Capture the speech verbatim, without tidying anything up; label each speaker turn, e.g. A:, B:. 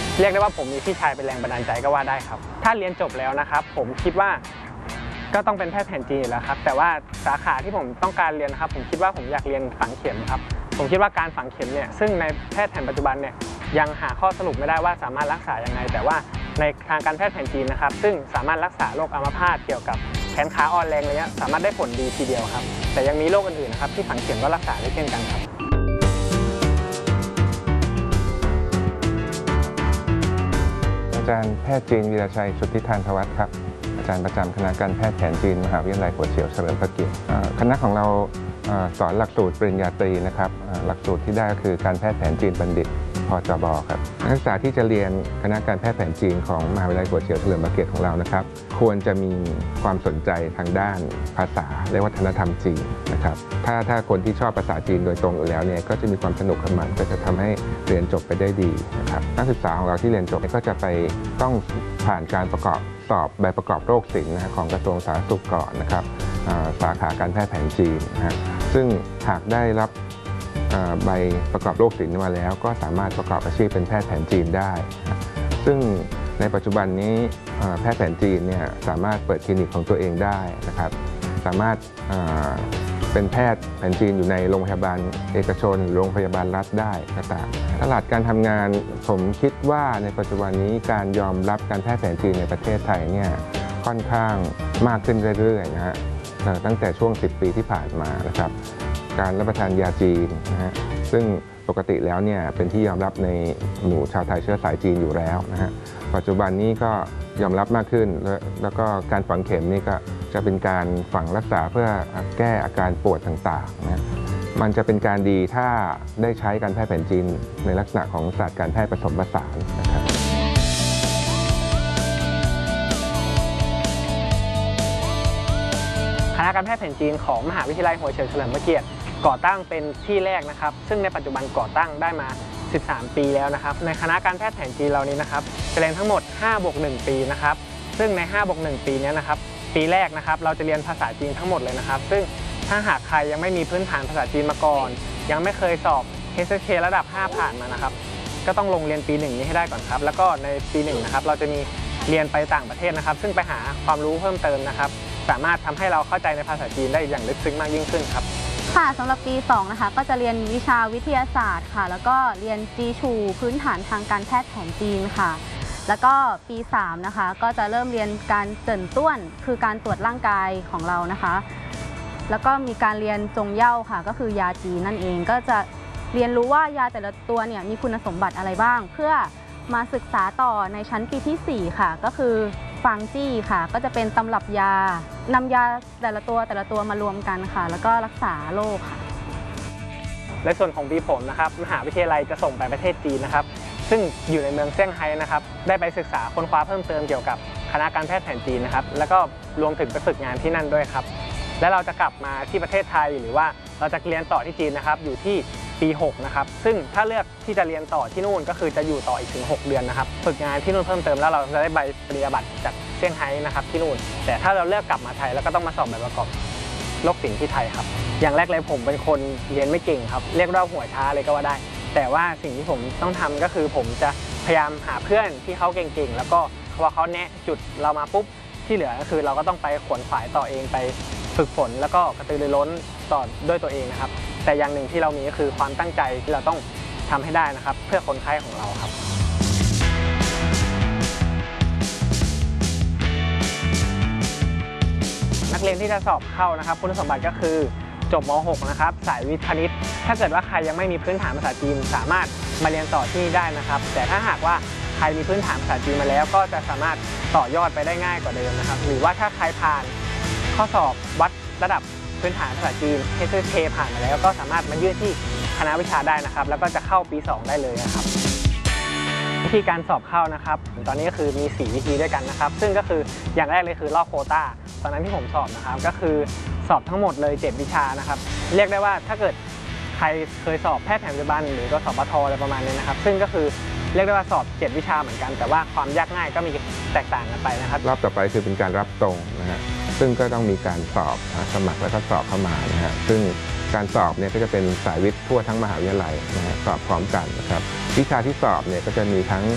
A: เรียกได้ว่าผมมีพี่ชายเป็นแรงบันดาลใจก็ว่าได้ครับถ้าเรียนจบแล้วนะครับผมคิดว่าก็ต้องเป็นแพทย์แผนจีนแล้วครับแต่ว่าสาขาที่ผมต้องการเรียนนะครับผมคิดว่าผมอยากเรียนฝังเข็มครับผมคิดว่าการฝังเข็มเนี่ยซึ่งในแพทย์แผนปัจจุบันเนี่ยยังหาข้อสรุปไม่ได้ว่าสามารถรักษายังไงแต่ว่าในทางการแพทย์แผนจีนนะครับซึ่งสามารถรักษาโรคอัมพาตเกี่ยวกับแขนขาอ่อนแรงอะไรเงี้ยสามารถได้ผลดีทีเดียวครับแต่ยังมีโรคอื่นๆนะครับที่ฝังเข็มก็รักษาได้เช่นกันครับ
B: อาจารย์แพทย์จีนวีรชัย ชุติธานทวัฒน์ครับอาจารย์ประจำคณะการแพทย์แผนจีนมหาวิทยาลัยหัวเฉียวเฉลิมพระเกียรติคณะของเราสอนหลักสูตรปริญญาตรีนะครับหลักสูตรที่ได้ก็คือการแพทย์แผนจีนบัณฑิตพจบครับนักศึกษาที่จะเรียนคณะการแพทย์แผนจีนของมหาวิทยาลัยหัวเฉียวเฉลิมพระเกียรติของเรานะครับควรจะมีความสนใจทางด้านภาษาและวัฒนธรรมจีนนะครับถ้าถ้าคนที่ชอบภาษาจีนโดยตรงอยู่แล้วเนี่ยก็จะมีความสนุกกับมันก็จะทำให้เรียนจบไปได้ดีนะครับนักศึกษาของเราที่เรียนจบก็จะไปต้องผ่านการประกอบสอบใบประกอบโรคศิลป์ของกระทรวงสาธารณสุขก่อนนะครับสาขาการแพทย์แผนจีนนะซึ่งหากได้รับใบประกอบโรคศิลป์มาแล้วก็สามารถประกอบอาชีพเป็นแพทย์แผนจีนได้ซึ่งในปัจจุบันนี้แพทย์แผนจีนเนี่ยสามารถเปิดคลินิกของตัวเองได้นะครับสามารถเป็นแพทย์แผนจีนอยู่ในโรงพยาบาลเอกชนหรือโรงพยาบาลรัฐได้ต่างๆตลาดการทำงานผมคิดว่าในปัจจุบันนี้การยอมรับการแพทย์แผนจีนในประเทศไทยเนี่ยค่อนข้างมากขึ้นเรื่อยๆนะฮะตั้งแต่ช่วงสิบปีที่ผ่านมานะครับการรับประทานยาจีนนะฮะซึ่งปกติแล้วเนี่ยเป็นที่ยอมรับในหมู่ชาวไทยเชื้อสายจีนอยู่แล้วนะฮะปัจจุบันนี้ก็ยอมรับมากขึ้นแล้วก็การฝังเข็มนี่ก็จะเป็นการฝังรักษาเพื่อแก้อาการปวดต่างๆนะมันจะเป็นการดีถ้าได้ใช้การแพทย์แผนจีนในลักษณะของศาสตร์การแพทย์ผสมผสานนะครับ
A: คณะการแพทย์แผนจีนของมหาวิทยาลัยหัวเฉียวเฉลิมพระเกียรติก่อตั้งเป็นที่แรกนะครับซึ่งในปัจจุบันก่อตั้งได้มาสิบสามปีแล้วนะครับในคณะการแพทย์แผนจีนเรานี้นะครับจะเรียนทั้งหมดห้าบวกหนึ่งปีนะครับซึ่งในห้าบวกหนึ่งปีนี้นะครับปีแรกนะครับเราจะเรียนภาษาจีนทั้งหมดเลยนะครับซึ่งถ้าหากใครยังไม่มีพื้นฐานภาษาจีนมาก่อนยังไม่เคยสอบ เอช เอส เค ระดับห้าผ่านมานะครับก็ต้องลงเรียนปีหนึ่งนี้ให้ได้ก่อนครับแล้วก็ในปีหนึ่งนะครับเราจะมีเรียนไปต่างประเทศนะครับซึ่งไปหาความรู้เพิ่มเติมนะครับสามารถทำให้เราเข้าใจในภาษาจีนได้อย่างลึกซึ้งมากยิ่งขึ้นครับ
C: ค่ะสำหรับปีสองนะคะก็จะเรียนวิชาวิทยาศาสตร์ค่ะแล้วก็เรียนจีชูพื้นฐานทางการแพทย์แผนจีนค่ะแล้วก็ปีสามนะคะก็จะเริ่มเรียนการเจิ่นต้วนคือการตรวจร่างกายของเรานะคะแล้วก็มีการเรียนจงเย่าค่ะก็คือยาจีนนั่นเองก็จะเรียนรู้ว่ายาแต่ละตัวเนี่ยมีคุณสมบัติอะไรบ้างเพื่อมาศึกษาต่อในชั้นปีที่สี่ค่ะก็คือฟังจี้ค่ะก็จะเป็นตำรับยานำยาแต่ละตัวแต่ละตัวมารวมกันค่ะแล้วก็รักษาโรคค่ะ
A: ในส่วนของปีผมนะครับมหาวิทยาลัยจะส่งไปประเทศจีนนะครับซึ่งอยู่ในเมืองเซี่ยงไฮ้นะครับได้ไปศึกษาค้นคว้าเพิ่มเติมเกี่ยวกับคณะการแพทย์แผนจีนนะครับแล้วก็รวมถึงไปฝึกงานที่นั่นด้วยครับและเราจะกลับมาที่ประเทศไทยหรือว่าเราจะเรียนต่อที่จีนนะครับอยู่ที่ปีหกนะครับซึ่งถ้าเลือกที่จะเรียนต่อที่นู่นก็คือจะอยู่ต่ออีกถึงหกเดือนนะครับฝึกงานที่นู่นเพิ่มเติมแล้วเราจะได้ใบปริญญาบัตรจากเซี่ยงไฮ้นะครับที่นู่นแต่ถ้าเราเลือกกลับมาไทยแล้วก็ต้องมาสอบใบประกอบโรคศิลป์ที่ไทยครับอย่างแรกเลยผมเป็นคนเรียนไม่เก่งครับเรียกว่าหัวช้าเลยก็ว่าได้แต่ว่าสิ่งที่ผมต้องทำก็คือผมจะพยายามหาเพื่อนที่เขาเก่งๆแล้วก็พอเขาแนะจุดเรามาปุ๊บที่เหลือก็คือเราก็ต้องไปขวนขวายต่อเองไปฝึกฝนแล้วก็กระตือรือร้นต่อด้วยตัวเองนะครับแต่อย่างหนึ่งที่เรามีก็คือความตั้งใจที่เราต้องทำให้ได้นะครับเพื่อคนไข้ของเราครับนักเรียนที่จะสอบเข้านะครับคุณสมบัติก็คือจบม หก นะครับสายวิทย์คณิตถ้าเกิดว่าใครยังไม่มีพื้นฐานภาษาจีนสามารถมาเรียนต่อที่นี่ได้นะครับแต่ถ้าหากว่าใครมีพื้นฐานภาษาจีนมาแล้วก็จะสามารถต่อยอดไปได้ง่ายกว่าเดิมนะครับหรือว่าถ้าใครผ่านข้อสอบวัดระดับพื้นฐานภาษาจีน เอช เอส เค ผ่านมาแล้วก็สามารถมายื่นที่คณะวิชาได้นะครับแล้วก็จะเข้าปีสองได้เลยนะครับวิธีการสอบเข้านะครับตอนนี้ก็คือมีสี่วิธีด้วยกันนะครับซึ่งก็คืออย่างแรกเลยคือลอกโควต้าตอนนั้นที่ผมสอบนะครับก็คือสอบทั้งหมดเลยเจ็ดวิชานะครับเรียกได้ว่าถ้าเกิดใครเคยสอบแพทย์แผนปัจจุบันหรือก็สอบปทอะไรประมาณนี้นะครับซึ่งก็คือเรียกได้ว่าสอบเจ็ดวิชาเหมือนกันแต่ว่าความยากง่ายก็มีแตกต่างกันไปนะครับ
B: รอบต่อไปคือเป็นการรับตรงนะฮะซึ่งก็ต้องมีการสอบสมัครแล้วก็สอบเข้ามานะฮะซึ่งการสอบเนี่ยก็จะเป็นสายวิทย์ทั่วทั้งมหาวิทยาลัยนะฮะสอบพร้อมกันนะครับวิชาที่สอบเนี่ยก็จะมีทั้ง